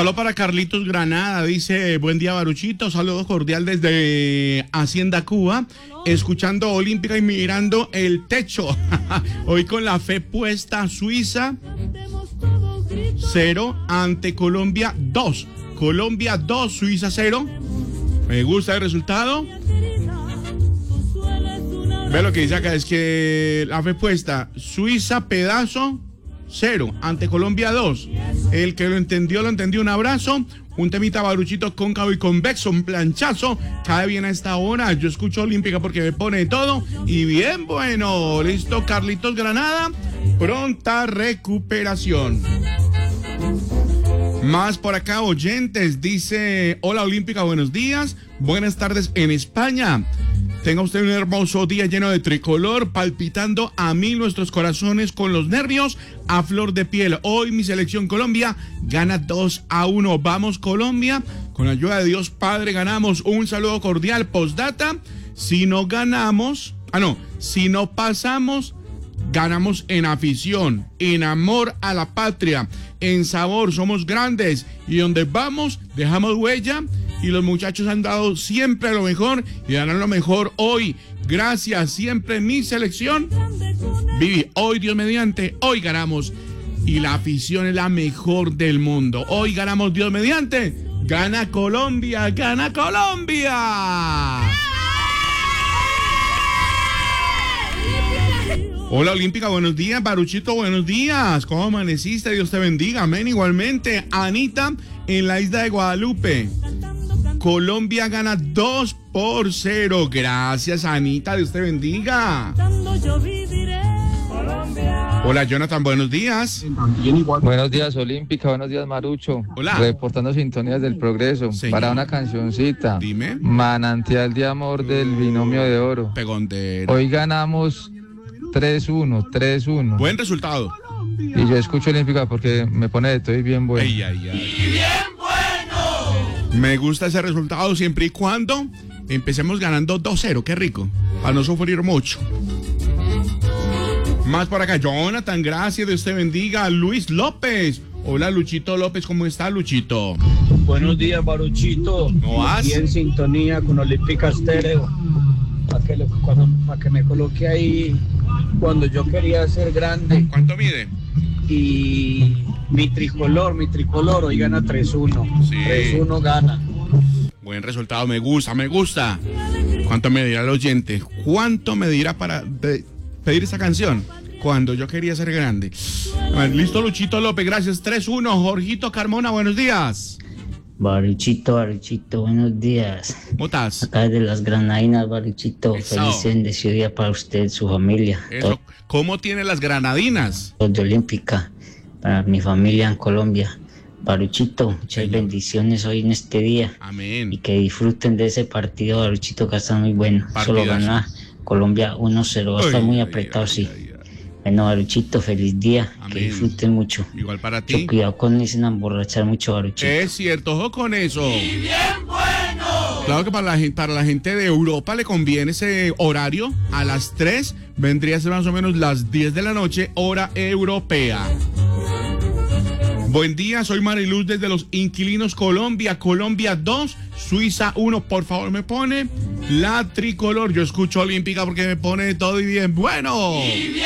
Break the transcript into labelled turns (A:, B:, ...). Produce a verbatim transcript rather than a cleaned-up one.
A: Saludo para Carlitos Granada, dice, buen día Baruchito, saludo cordial desde Hacienda Cuba, escuchando Olímpica y mirando el techo. Hoy con la fe puesta, Suiza cero ante Colombia dos. Colombia dos, Suiza cero. Me gusta el resultado. Ve lo que dice acá, es que la fe puesta, Suiza pedazo cero ante Colombia dos. El que lo entendió, lo entendió. Un abrazo. Un temita Baruchito cóncavo y convexo, un planchazo. Cae bien a esta hora. Yo escucho Olímpica porque me pone todo. Y bien bueno. Listo, Carlitos Granada. Pronta recuperación. Más por acá, oyentes. Dice, hola Olímpica, buenos días. Buenas tardes en España. Tenga usted un hermoso día lleno de tricolor, palpitando a mil nuestros corazones con los nervios a flor de piel. Hoy mi selección Colombia gana dos a uno. Vamos Colombia, con la ayuda de Dios Padre ganamos. Un saludo cordial. Postdata, si no ganamos, ah no, si no pasamos, ganamos en afición, en amor a la patria, en sabor, somos grandes y donde vamos dejamos huella. Y los muchachos han dado siempre lo mejor y darán lo mejor hoy. Gracias, siempre mi selección. Vivi, hoy Dios mediante, hoy ganamos. Y la afición es la mejor del mundo. Hoy ganamos Dios mediante. Gana Colombia, gana Colombia. Hola Olímpica, buenos días. Baruchito, buenos días. ¿Cómo amaneciste? Dios te bendiga. Amén. Igualmente, Anita en la isla de Guadalupe. Colombia gana dos por cero. Gracias, Anita. Dios te bendiga. Hola, Jonathan. Buenos días.
B: Buenos días, Olímpica. Buenos días, Marucho.
A: Hola.
B: Reportando sintonías del progreso.
A: Señor.
B: Para una cancioncita.
A: Dime.
B: Manantial de amor del binomio de oro.
A: Pegontero.
B: Hoy ganamos tres uno, tres uno.
A: Buen resultado.
B: Y yo escucho Olímpica porque me pone de todo y bien bueno.
A: Ay, ay, ay. Y bien bueno. Me gusta ese resultado siempre y cuando empecemos ganando dos cero. Qué rico. Para no sufrir mucho. Más por acá, Jonathan, gracias, Dios te bendiga. Luis López. Hola, Luchito López, ¿cómo está, Luchito?
C: Buenos días, Baruchito.
A: ¿Cómo vas?
C: Y en sintonía con Olímpica Estéreo. Para que, para que me coloque ahí cuando yo quería ser grande.
A: ¿Cuánto mide?
C: Y mi tricolor, mi tricolor hoy gana tres uno.
A: Sí.
C: tres uno gana.
A: Buen resultado, me gusta, me gusta. ¿Cuánto me dirá el oyente? ¿Cuánto me dirá para de, pedir esa canción? Cuando yo quería ser grande. Bueno, listo, Luchito López, gracias. tres uno. Jorgito Carmona, buenos días.
D: Baruchito, Baruchito, buenos días.
A: ¿Cómo estás?
D: Acá desde las Granadinas, Baruchito,
A: Eso.
D: feliz bendecido día para usted, su familia.
A: Eso. ¿Cómo tiene las granadinas?
D: Todos de Olímpica, para mi familia en Colombia. Baruchito, muchas
A: Señor.
D: bendiciones hoy en este día.
A: Amén.
D: Y que disfruten de ese partido, Baruchito, que está muy bueno.
A: Partidazo.
D: Solo gana Colombia uno cero, va a estar
A: Ay,
D: muy
A: ay,
D: apretado,
A: ay,
D: sí.
A: ay, ay.
D: Bueno, Baruchito, feliz día,
A: Amén.
D: que disfruten mucho.
A: Igual para
D: Mucho
A: ti.
D: cuidado con ese emborrachar mucho, Baruchito.
A: Es cierto, ojo con eso. Y bien bueno. Claro que para la, gen- para la gente de Europa le conviene ese horario. A las tres vendría a ser más o menos las diez de la noche, hora europea. Buen día, soy Mariluz desde Los Inquilinos, Colombia. Colombia dos, Suiza uno. Por favor, me pone la tricolor. Yo escucho Olímpica porque me pone todo y bien bueno.